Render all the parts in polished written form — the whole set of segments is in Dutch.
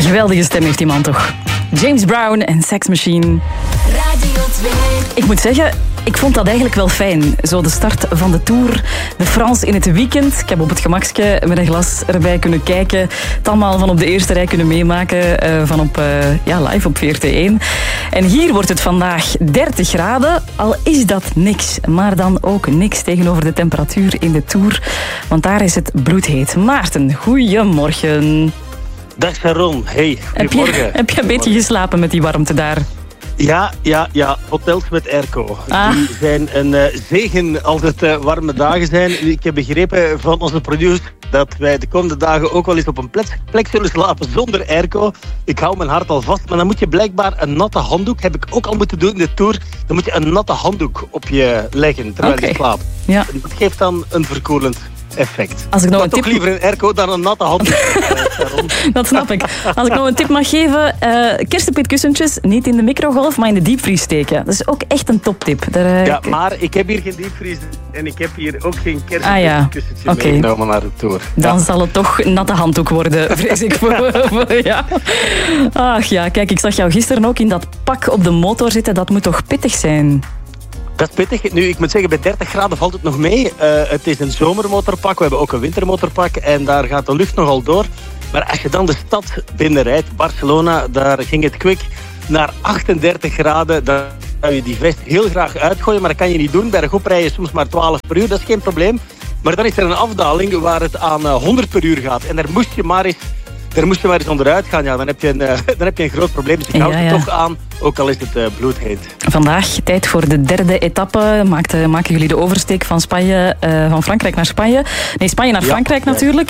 Geweldige stem heeft die man toch. James Brown en Sex Machine. Radio 2. Ik moet zeggen, ik vond dat eigenlijk wel fijn. Zo de start van de Tour de France in het weekend. Ik heb op het gemakske met een glas erbij kunnen kijken. Het allemaal van op de eerste rij kunnen meemaken. Van op, live op VRT1. En hier wordt het vandaag 30 graden. Al is dat niks. Maar dan ook niks tegenover de temperatuur in de Tour. Want daar is het bloedheet. Maarten, goeiemorgen. Dag Sharon, hey, goedemorgen. Heb je een beetje geslapen met die warmte daar? Ja. Hotels met airco. Ah. Die zijn een zegen als het warme dagen zijn. Ik heb begrepen van onze producer dat wij de komende dagen ook wel eens op een plek zullen slapen zonder airco. Ik hou mijn hart al vast, maar dan moet je blijkbaar een natte handdoek, heb ik ook al moeten doen in de Tour, dan moet je een natte handdoek op je leggen terwijl je slaapt. Ja. En dat geeft dan een verkoelend effect. Als ik nog toch liever een airco dan een natte handdoek. Dat snap ik. Als ik nog een tip mag geven, kersenpitkussentjes niet in de microgolf, maar in de diepvries steken. Dat is ook echt een toptip. Maar ik heb hier geen diepvries en ik heb hier ook geen kersenpitkussentje meegenomen naar de Tour. Dan zal het toch natte handdoek worden, vrees ik. Ja. Ach ja, kijk, ik zag jou gisteren ook in dat pak op de motor zitten. Dat moet toch pittig zijn? Dat is pittig. Nu, ik moet zeggen, bij 30 graden valt het nog mee. Het is een zomermotorpak. We hebben ook een wintermotorpak. En daar gaat de lucht nogal door. Maar als je dan de stad binnenrijdt, Barcelona, daar ging het kwik naar 38 graden. Dan zou je die vest heel graag uitgooien. Maar dat kan je niet doen. Bergop rij je soms maar 12 per uur. Dat is geen probleem. Maar dan is er een afdaling waar het aan 100 per uur gaat. En daar moest je maar eens onderuit gaan. Ja, dan heb je een groot probleem. Dus ik houd het toch aan, ook al is het bloedheet. Vandaag, tijd voor de derde etappe. Maken jullie de oversteek van Frankrijk naar Spanje? Nee, Spanje naar Frankrijk natuurlijk.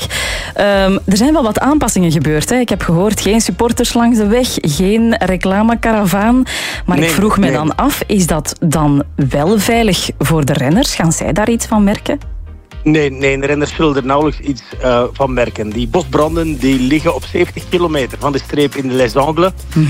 Er zijn wel wat aanpassingen gebeurd. Hè. Ik heb gehoord, geen supporters langs de weg, geen reclamekaravaan. Maar ik vroeg me dan af, is dat dan wel veilig voor de renners? Gaan zij daar iets van merken? Nee, de renners zullen er nauwelijks iets van merken. Die bosbranden die liggen op 70 kilometer van de streep in de Les Angles.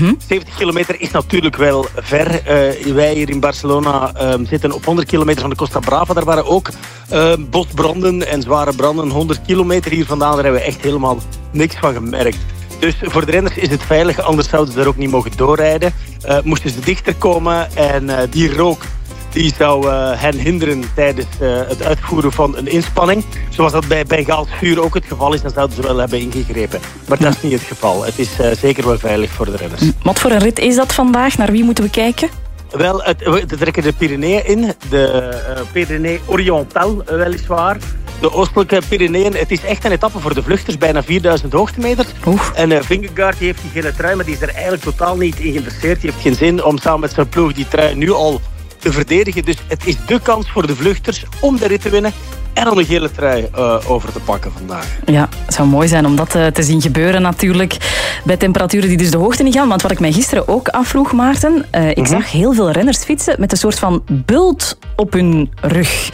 70 kilometer is natuurlijk wel ver. Wij hier in Barcelona zitten op 100 kilometer van de Costa Brava. Daar waren ook bosbranden en zware branden. 100 kilometer hier vandaan, daar hebben we echt helemaal niks van gemerkt. Dus voor de renners is het veilig, anders zouden ze er ook niet mogen doorrijden. Moesten ze dichter komen en die rook die zou hen hinderen tijdens het uitvoeren van een inspanning. Zoals dat bij Bengaals vuur ook het geval is, dan zouden ze wel hebben ingegrepen. Maar dat is niet het geval. Het is zeker wel veilig voor de renners. Wat voor een rit is dat vandaag? Naar wie moeten we kijken? Wel, we trekken de Pyreneeën in. De Pyrenee Oriental, weliswaar. De oostelijke Pyreneeën. Het is echt een etappe voor de vluchters. Bijna 4000 hoogtemeters. En Vingegaard heeft die gele trui, maar die is er eigenlijk totaal niet in geïnteresseerd. Die heeft geen zin om samen met zijn ploeg die trui nu al te verdedigen. Dus het is de kans voor de vluchters om de rit te winnen en om de gele trui over te pakken vandaag. Ja, het zou mooi zijn om dat te zien gebeuren natuurlijk. Bij temperaturen die dus de hoogte niet gaan. Want wat ik mij gisteren ook afvroeg, Maarten. Ik zag heel veel renners fietsen met een soort van bult op hun rug.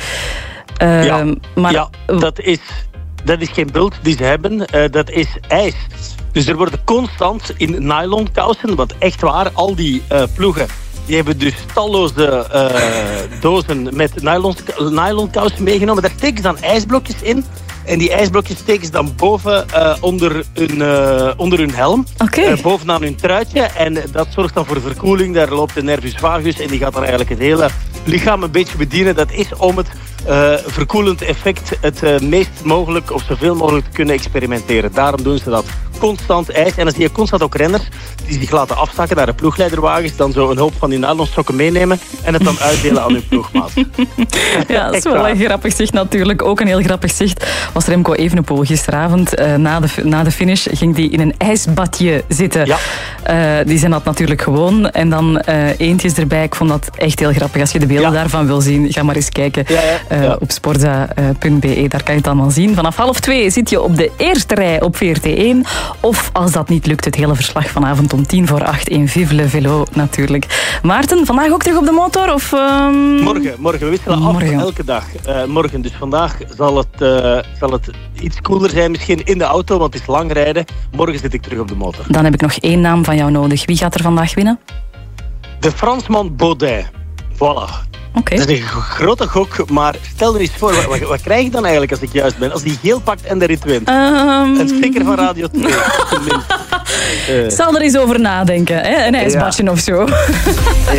Dat is geen bult die ze hebben. Dat is ijs. Dus er worden constant in nylon kousen, want echt waar, al die ploegen die hebben dus talloze dozen met nylon kousen meegenomen. Daar steken ze dan ijsblokjes in. En die ijsblokjes steken ze dan boven onder hun helm. Bovenaan hun truitje. En dat zorgt dan voor verkoeling. Daar loopt de nervus vagus. En die gaat dan eigenlijk het hele lichaam een beetje bedienen. Dat is om het verkoelend effect het meest mogelijk of zoveel mogelijk te kunnen experimenteren. Daarom doen ze dat. Constant ijs. En dan zie je constant ook renners die zich laten afzakken naar de ploegleiderwagens. Dan zo een hoop van die nylonstokken meenemen. En het dan uitdelen aan hun ploegmaat. Ja, dat is wel een grappig zicht natuurlijk. Ook een heel grappig zicht was Remco Evenepoel gisteravond. Na de finish ging hij in een ijsbadje zitten. Ja. Die zijn dat natuurlijk gewoon. En dan eentjes erbij. Ik vond dat echt heel grappig. Als je de beelden daarvan wil zien, ga maar eens kijken op sporza.be. Daar kan je het allemaal zien. Vanaf 1:30 zit je op de eerste rij op VRT1. Of als dat niet lukt, het hele verslag vanavond om 7:50 in Vive le Vélo natuurlijk. Maarten, vandaag ook terug op de motor? Of, Morgen. We wisselen af elke dag. Morgen. Dus vandaag zal het iets koeler zijn misschien in de auto, want het is lang rijden. Morgen zit ik terug op de motor. Dan heb ik nog 1 naam van jou nodig. Wie gaat er vandaag winnen? De Fransman Baudin. Voilà. Okay. Dat is een grote gok, maar stel er eens voor, wat krijg ik dan eigenlijk als ik juist ben? Als die geel pakt en de rit wint? Een sticker van Radio 2. Ik zal er eens over nadenken, hè? Een ijsbadje of zo.